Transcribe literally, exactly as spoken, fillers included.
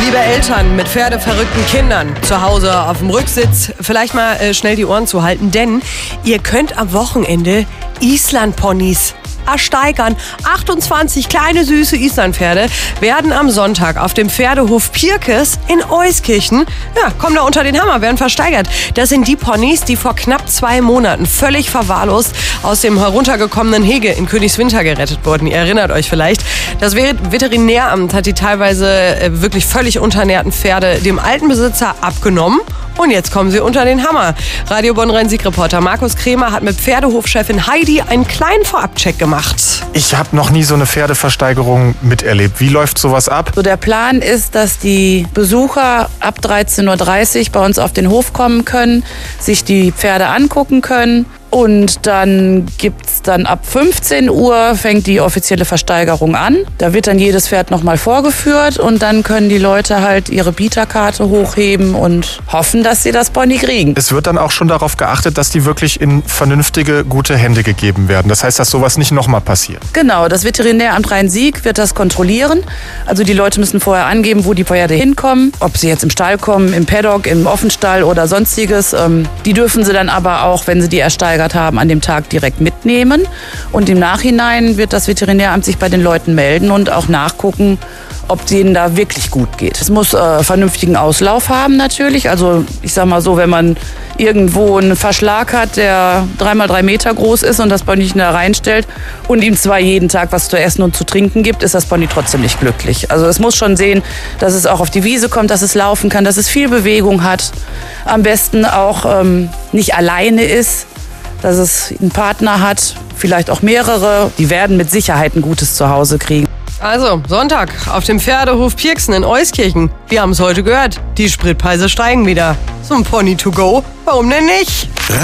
Liebe Eltern mit pferdeverrückten Kindern zu Hause auf dem Rücksitz, vielleicht mal äh, schnell die Ohren zuhalten, denn ihr könnt am Wochenende Islandponys ersteigern. achtundzwanzig kleine, süße Islandpferde werden am Sonntag auf dem Pferdehof Pirkes in Euskirchen, ja, kommen da unter den Hammer, werden versteigert. Das sind die Ponys, die vor knapp zwei Monaten völlig verwahrlost aus dem heruntergekommenen Hege in Königswinter gerettet wurden. Ihr erinnert euch vielleicht. Das Veterinäramt hat die teilweise äh, wirklich völlig unternährten Pferde dem alten Besitzer abgenommen. Und jetzt kommen sie unter den Hammer. Radio Bonn-Rhein-Sieg-Reporter Markus Kremer hat mit Pferdehofchefin Heidi einen kleinen Vorabcheck gemacht. Ich habe noch nie so eine Pferdeversteigerung miterlebt. Wie läuft sowas ab? So, der Plan ist, dass die Besucher ab dreizehn Uhr dreißig bei uns auf den Hof kommen können, sich die Pferde angucken können. Und dann gibt's dann ab fünfzehn Uhr fängt die offizielle Versteigerung an. Da wird dann jedes Pferd nochmal vorgeführt und dann können die Leute halt ihre Bieterkarte hochheben und hoffen, dass sie das Pony kriegen. Es wird dann auch schon darauf geachtet, dass die wirklich in vernünftige, gute Hände gegeben werden. Das heißt, dass sowas nicht nochmal passiert. Genau, das Veterinäramt Rhein-Sieg wird das kontrollieren. Also die Leute müssen vorher angeben, wo die Pferde hinkommen. Ob sie jetzt im Stall kommen, im Paddock, im Offenstall oder sonstiges. Die dürfen sie dann aber auch, wenn sie die ersteigert haben, an dem Tag direkt mitnehmen. Und im Nachhinein wird das Veterinäramt sich bei den Leuten melden und auch nachgucken, ob denen da wirklich gut geht. Es muss äh, vernünftigen Auslauf haben natürlich. Also ich sag mal so, wenn man irgendwo einen Verschlag hat, der drei mal drei Meter groß ist und das Pony da reinstellt und ihm zwar jeden Tag was zu essen und zu trinken gibt, ist das Pony trotzdem nicht glücklich. Also es muss schon sehen, dass es auch auf die Wiese kommt, dass es laufen kann, dass es viel Bewegung hat. Am besten auch ähm, nicht alleine ist, dass es einen Partner hat, vielleicht auch mehrere. Die werden mit Sicherheit ein gutes Zuhause kriegen. Also, Sonntag auf dem Pferdehof Pirksen in Euskirchen. Wir haben es heute gehört, die Spritpreise steigen wieder. So ein Pony to go, warum denn nicht?